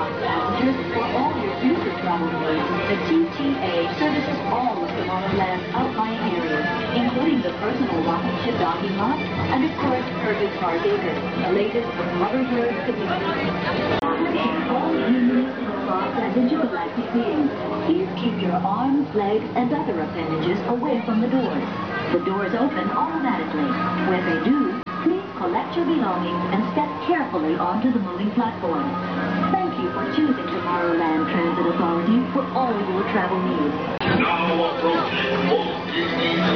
Passengers, for all your future travel needs, the TTA services all of Tomorrowland's outlying areas, including the personal rocket ship docking lot, and of course, Kirby's Park Acres, the latest of Mother Bird's community. All humans, robots, and intergalactic beings, please keep your arms, legs, and other appendages away from the doors. The doors open automatically. When they do, please collect your belongings and step carefully onto the moving platform. Thank you for choosing Tomorrowland Transit Authority for all your travel needs. Now approaching